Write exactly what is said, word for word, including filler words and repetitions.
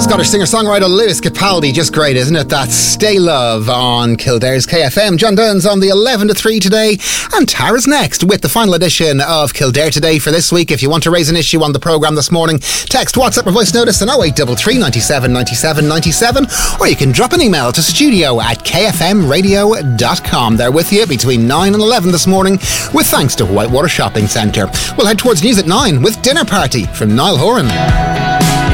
Scottish singer-songwriter Lewis Capaldi. Just great, isn't it? That's Stay Love on Kildare's K F M. John Dunn's on the eleven to three today, and Tara's next with the final edition of Kildare Today for this week. If you want to raise an issue on the programme this morning, text, WhatsApp or voice notice on oh eight three three, ninety-seven, ninety-seven, ninety-seven, or you can drop an email to studio at k f m radio dot com. They're with you between nine and eleven this morning, with thanks to Whitewater Shopping Centre. We'll head towards news at nine with Dinner Party from Niall Horan.